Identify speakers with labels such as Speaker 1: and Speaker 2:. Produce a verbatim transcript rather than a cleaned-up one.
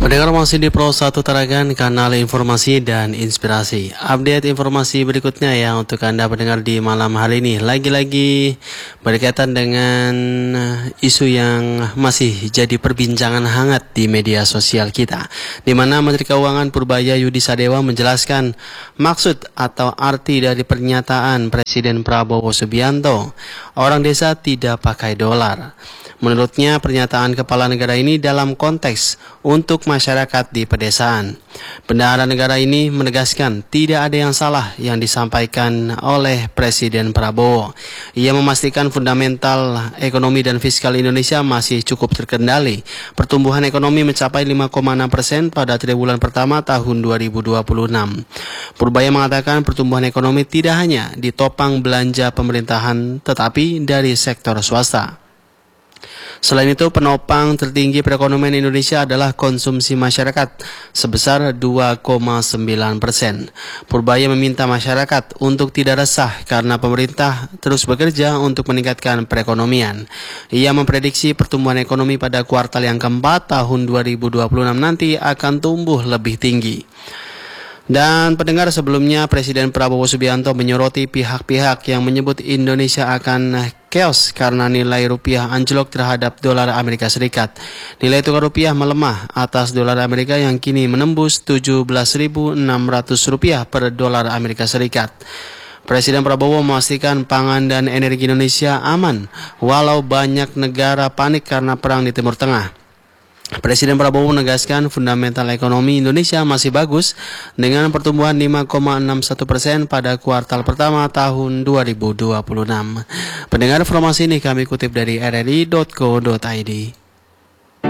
Speaker 1: Pendengar masih di Pro satu Taragan, kanal informasi dan inspirasi. Update informasi berikutnya ya untuk Anda pendengar di malam hari ini. Lagi-lagi berkaitan dengan isu yang masih jadi perbincangan hangat di media sosial kita, di mana Menteri Keuangan Purbaya Yudi Sadewa menjelaskan maksud atau arti dari pernyataan Presiden Prabowo Subianto, orang desa tidak pakai dolar. Menurutnya, pernyataan kepala negara ini dalam konteks untuk masyarakat di pedesaan. Bendahara negara ini menegaskan tidak ada yang salah yang disampaikan oleh Presiden Prabowo. Ia memastikan fundamental ekonomi dan fiskal Indonesia masih cukup terkendali. Pertumbuhan ekonomi mencapai lima koma enam persen pada triwulan pertama tahun dua ribu dua puluh enam. Purbaya mengatakan pertumbuhan ekonomi tidak hanya ditopang belanja pemerintahan, tetapi dari sektor swasta. Selain itu, penopang tertinggi perekonomian Indonesia adalah konsumsi masyarakat sebesar dua koma sembilan persen. Purbaya meminta masyarakat untuk tidak resah karena pemerintah terus bekerja untuk meningkatkan perekonomian. Ia memprediksi pertumbuhan ekonomi pada kuartal yang keempat tahun dua ribu dua puluh enam nanti akan tumbuh lebih tinggi. Dan pendengar, sebelumnya Presiden Prabowo Subianto menyoroti pihak-pihak yang menyebut Indonesia akan chaos karena nilai rupiah anjlok terhadap dolar Amerika Serikat. Nilai tukar rupiah melemah atas dolar Amerika yang kini menembus tujuh belas ribu enam ratus rupiah per dolar Amerika Serikat. Presiden Prabowo memastikan pangan dan energi Indonesia aman walau banyak negara panik karena perang di Timur Tengah. Presiden Prabowo menegaskan fundamental ekonomi Indonesia masih bagus dengan pertumbuhan lima koma enam satu persen pada kuartal pertama tahun dua ribu dua puluh enam. Pendengar, informasi ini kami kutip dari r r i titik co titik i d.